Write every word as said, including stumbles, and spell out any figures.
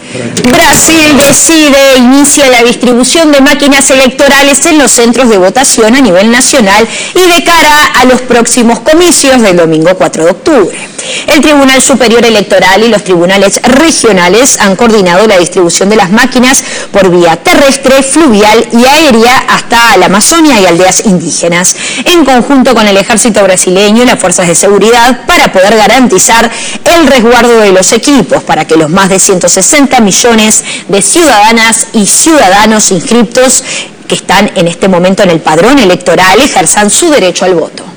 Brasil decide, inicia la distribución de máquinas electorales en los centros de votación a nivel nacional y de cara a los próximos comicios del domingo cuatro de octubre. El Tribunal Superior Electoral y los tribunales regionales han coordinado la distribución de las máquinas por vía terrestre, fluvial y aérea hasta la Amazonia y aldeas indígenas, en conjunto con el ejército brasileño y las fuerzas de seguridad, para poder garantizar el resguardo de los equipos, para que los más de ciento sesenta millones de ciudadanas y ciudadanos inscriptos que están en este momento en el padrón electoral ejerzan su derecho al voto.